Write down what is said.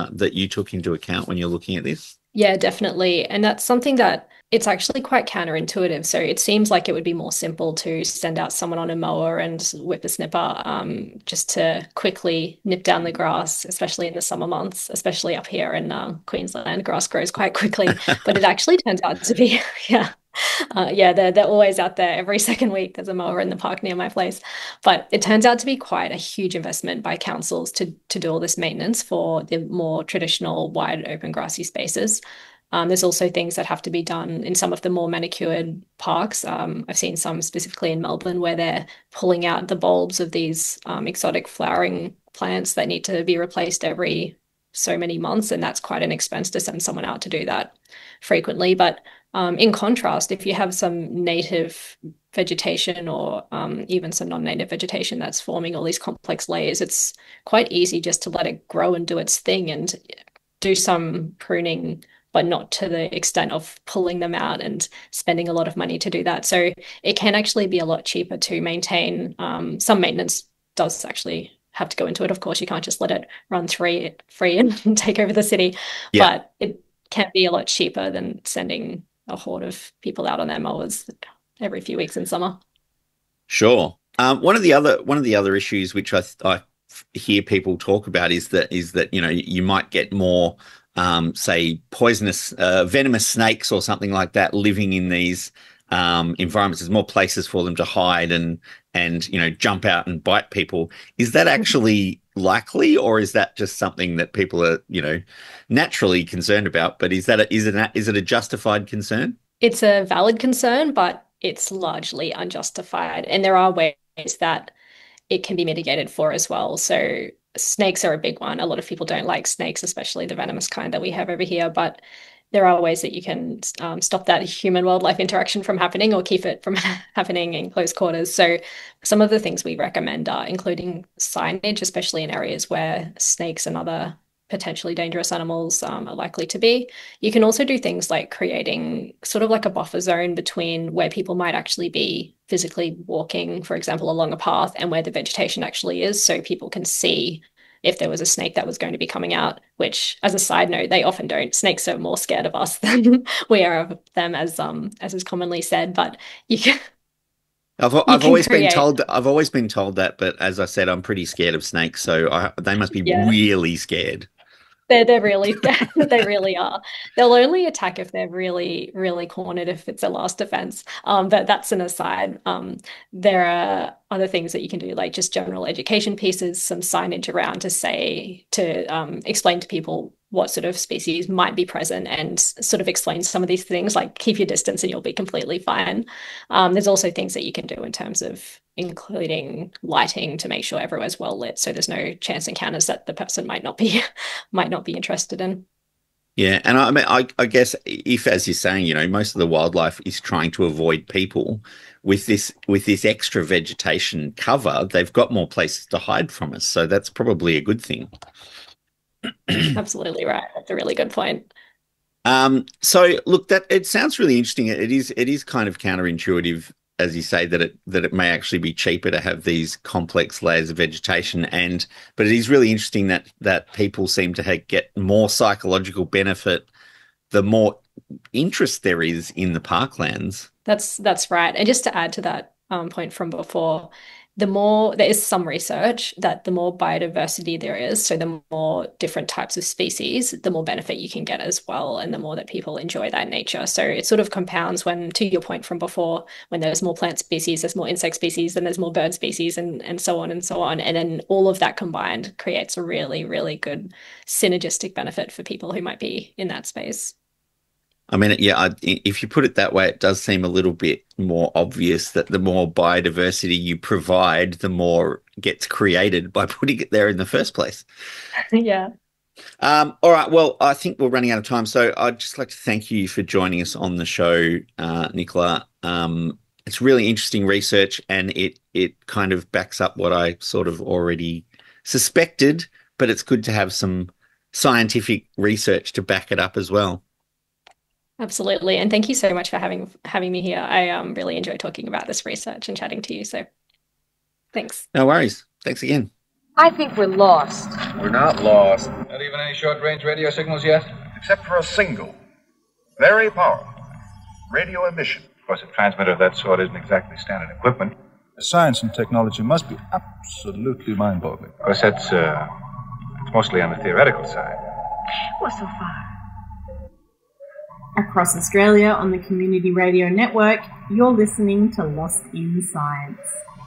that you took into account when you're looking at this? Yeah, definitely. And that's something that it's actually quite counterintuitive. So it seems like it would be more simple to send out someone on a mower and whippersnipper just to quickly nip down the grass, especially in the summer months, especially up here in Queensland. Grass grows quite quickly, but it actually turns out to be, yeah. Yeah, they're always out there. Every second week, there's a mower in the park near my place. But it turns out to be quite a huge investment by councils to do all this maintenance for the more traditional, wide, open, grassy spaces. There's also things that have to be done in some of the more manicured parks. I've seen some specifically in Melbourne where they're pulling out the bulbs of these exotic flowering plants that need to be replaced every so many months, and that's quite an expense to send someone out to do that frequently. But in contrast, if you have some native vegetation or even some non-native vegetation that's forming all these complex layers, it's quite easy just to let it grow and do its thing and do some pruning, but not to the extent of pulling them out and spending a lot of money to do that. So it can actually be a lot cheaper to maintain. Some maintenance does actually have to go into it. Of course, you can't just let it run free and take over the city, Yeah, but it can be a lot cheaper than sending a horde of people out on their mowers every few weeks in summer. sure. One of the other issues which I hear people talk about is that you might get more say poisonous venomous snakes or something like that living in these environments. There's more places for them to hide and jump out and bite people. Is that actually likely, or is that just something that people are naturally concerned about? But is it a justified concern? It's a valid concern, but it's largely unjustified. And there are ways that it can be mitigated for as well. So snakes are a big one. A lot of people don't like snakes, especially the venomous kind that we have over here, but there are ways that you can stop that human wildlife interaction from happening or keep it from happening in close quarters. So some of the things we recommend are including signage, especially in areas where snakes and other potentially dangerous animals are likely to be. You can also do things like creating sort of like a buffer zone between where people might actually be physically walking, for example, along a path and where the vegetation actually is, so people can see if there was a snake that was going to be coming out, which, as a side note, they often don't. Snakes are more scared of us than we are of them, as is commonly said. But you can I've you I've can always been create, told I've always been told that, but as I said, I'm pretty scared of snakes, so they must be yeah. really scared. They're really they really are. They'll only attack if they're really, really cornered, if it's a last defense. But that's an aside. There are other things that you can do, like just general education pieces, some signage around to say to explain to people what sort of species might be present and sort of explain some of these things, like keep your distance and you'll be completely fine. There's also things that you can do in terms of including lighting to make sure everywhere's well lit, so there's no chance encounters that the person might not be might not be interested in. Yeah, and I mean, I guess if, as you're saying, most of the wildlife is trying to avoid people, with this extra vegetation cover, they've got more places to hide from us, so that's probably a good thing. Absolutely right. That's a really good point. So look, that it sounds really interesting. It is kind of counterintuitive, as you say, that it may actually be cheaper to have these complex layers of vegetation, but it is really interesting that people seem to get more psychological benefit the more interest there is in the parklands. That's right. And just to add to that point from before, the more there is some research that the more biodiversity there is, so the more different types of species, the more benefit you can get as well, and the more that people enjoy that nature. So it sort of compounds when, to your point from before, when there's more plant species, there's more insect species, then there's more bird species, and so on and so on. And then all of that combined creates a really, really good synergistic benefit for people who might be in that space. I mean, yeah, if you put it that way, it does seem a little bit more obvious that the more biodiversity you provide, the more gets created by putting it there in the first place. Yeah. All right, well, I think we're running out of time, so I'd just like to thank you for joining us on the show, Nicola. It's really interesting research, and it kind of backs up what I sort of already suspected, but it's good to have some scientific research to back it up as well. Absolutely. And thank you so much for having me here. I really enjoy talking about this research and chatting to you. So thanks. No worries. Thanks again. I think we're lost. We're not lost. Not even any short-range radio signals yet? Except for a single, very powerful radio emission. Of course, a transmitter of that sort isn't exactly standard equipment. The science and technology must be absolutely mind-boggling. Of course, it's mostly on the theoretical side. Well, so far. Across Australia on the Community Radio Network, you're listening to Lost in Science.